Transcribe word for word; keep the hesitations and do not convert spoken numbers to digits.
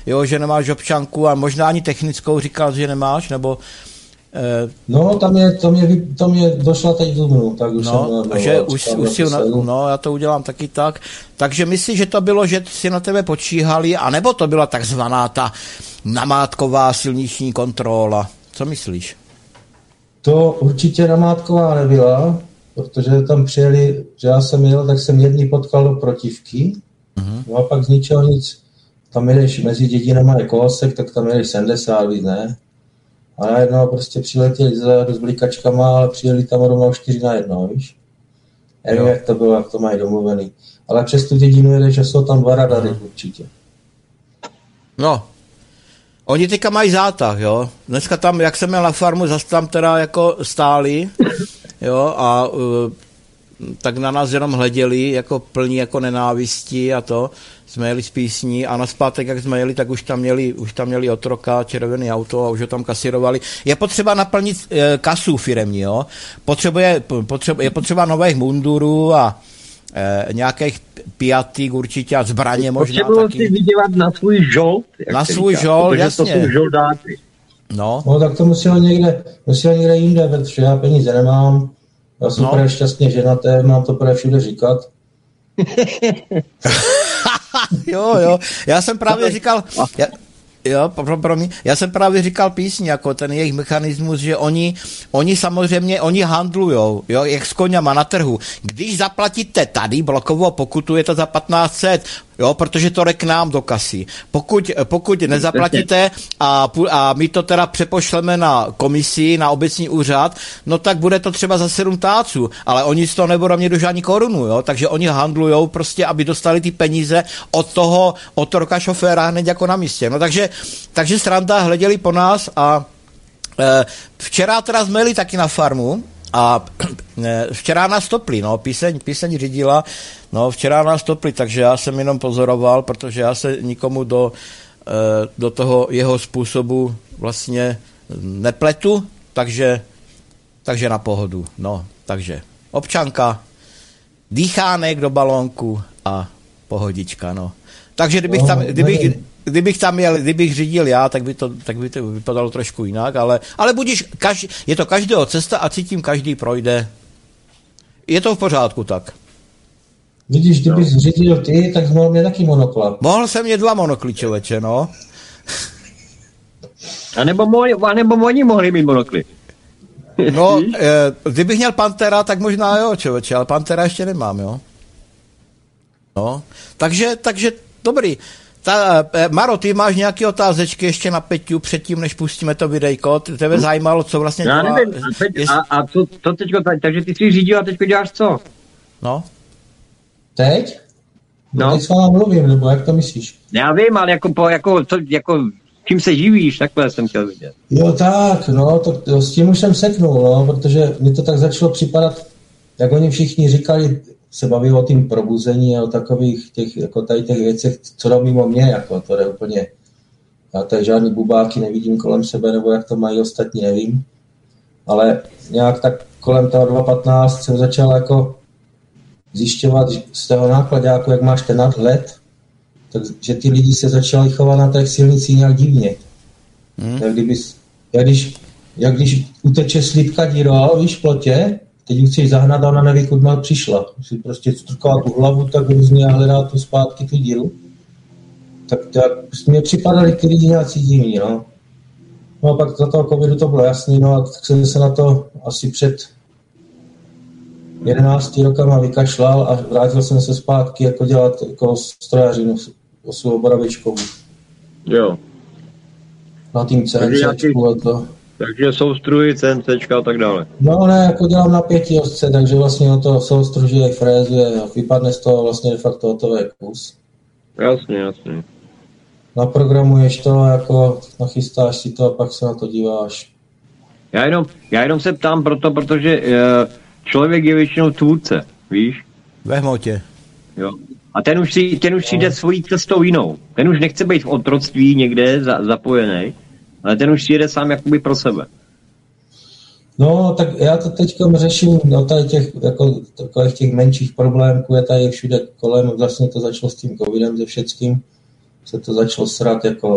jo, že nemáš občanku a možná ani technickou říkal, že nemáš, nebo... Eh... No, tam je, to mě, to mě došla teď v dubnu, tak už no, jsem... že už, už si, no, já to udělám taky tak. Takže myslíš, že to bylo, že si na tebe počíhali, anebo to byla takzvaná ta namátková silniční kontrola? Co myslíš? To určitě namátková nebyla, protože tam přijeli, že já jsem jel, tak jsem jedný potkal do protivky, uh-huh. No a pak z ničeho nic, tam jedeš mezi dědinama je kousek, tak tam jedeš sedmdesát, víc, ne? A najednou prostě přiletěli za s blikačkama, ale přijeli tam rovnou čtyři na jedno, víš? Já nevím, jak to bylo, jak to mají domluvený. Ale přes tu dědinu jedeš, že jsou tam dva radary uh-huh. určitě. No, oni teďka mají zátah, jo. Dneska tam, jak jsem měl na farmu, zase tam teda jako stáli, jo, a uh, tak na nás jenom hleděli, jako plní jako nenávistí a to. Jsme jeli z písní a naspátek, jak jsme jeli, tak už tam měli, už tam měli otroka, červený auto a už ho tam kasírovali. Je potřeba naplnit e, kasu firemní, jo. Potřebuje, potřeba, je potřeba nových mundurů a e, nějakých pijatík určitě a zbraně možná taky. Potřebuji si vydělat na svůj žolt. Na svůj žolt, jasně. To jsou žoldáci. No. No tak to muselo někde, muselo někde jinde, protože já peníze nemám. Já jsem no. Prvé šťastně ženatý, mám to prvé všude říkat. jo, jo, já jsem právě říkal, já, jo, pro, pro mě, já jsem právě říkal písni, jako ten jejich mechanismus, že oni, oni samozřejmě, oni handlujou, jo, jak s koněma na trhu. Když zaplatíte tady blokovou pokutu, je to za patnáct set, jo, protože to jde k nám do kasy. Pokud, pokud nezaplatíte a, a my to teda přepošleme na komisi, na obecní úřad, no tak bude to třeba za sedm táců, ale oni z toho nebudou mít už ani korunu, jo, takže oni handlujou prostě, aby dostali ty peníze od toho otroka šoféra hned jako na místě. No takže, takže sranda, hleděli po nás a e, včera teda jsme jeli taky na farmu a e, včera nás topli, no, píseň, píseň řídila. No, včera nás topli, takže já jsem jenom pozoroval, protože já se nikomu do, do toho jeho způsobu vlastně nepletu, takže, takže na pohodu. No, takže občanka, dýchánek do balónku a pohodička, no. Takže kdybych tam, kdybych, kdybych tam jel, kdybych řídil já, tak by to, tak by to vypadalo trošku jinak, ale, ale budíš, každý, je to každého cesta a cítím, každý projde. Je to v pořádku tak. Vidíš, kdybys no. řídil ty, tak mohl mě taky monokla. Mohl jsem mě dva monokly, člověče, no. A nebo, můj, a nebo oni mohli mít monokly. No, e, kdybych měl Pantera, tak možná jo, člověče, ale Pantera ještě nemám, jo. No, takže, takže dobrý. Ta, e, Maro, ty máš nějaké otázečky ještě na Peťu předtím, než pustíme to videjko? Tebe zajímalo, co vlastně dělá? Já nevím, a, teď, jest... a, a co, to teďko, takže ty jsi řídil a teďko děláš co? No. Teď? No. Teď s váma mluvím, nebo jak to myslíš? Já vím, ale jako, po, jako, to, jako čím se živíš, takhle jsem chtěl vidět. Jo tak, no, to, to, s tím už jsem seknul, no, protože mi to tak začalo připadat, jak oni všichni říkali, se baví o tím probuzení a o takových těch, jako tady těch věcech, co dá mimo mě, jako to je úplně, já tady žádný bubáky nevidím kolem sebe, nebo jak to mají ostatní, nevím, ale nějak tak kolem toho dva patnáct jsem začal jako zjišťovat z toho nákladáku, jak máš ten nadhled, takže ty lidi se začali chovat na těch silnicích nějak divně. Hmm. Jak, kdyby, jak, když, jak když uteče slípka díra, víš, v plotě, teď ji chceš zahnat a ona neví, kud mal přišla. Si prostě strká tu hlavu tak různě a hledá tu zpátky tu díru. Tak, tak mě připadaly ty lidi nějací divní, no. No a pak za toho covidu to bylo jasný, no a tak jsem se na to asi před jedenácti rokama vykašlal a vrátil jsem se zpátky jako dělat jako strojařinu osu oboravičkovou. Jo. Na tým CNCčku a to. Takže soustruji, CNCčka a tak dále. No ne, jako dělám na pěti osce, takže vlastně na to soustružuje, frézuje a vypadne z toho vlastně de facto hotový kus. Jasně, jasně. Naprogramuješ to, jako nachystáš si to a pak se na to díváš. Já jenom, já jenom se ptám proto, protože uh, člověk je většinou tvůrce, víš? Ve hmotě. Jo. A ten už si, ten už si jde svojí cestou jinou. Ten už nechce být v otroctví někde za, zapojený, ale ten už si jede sám jakoby pro sebe. No, tak já to teďka řeším no, tady těch, jako, takových těch menších problémků, je tady všude kolem, vlastně to začalo s tím covidem, se všeckým, se to začalo srát jako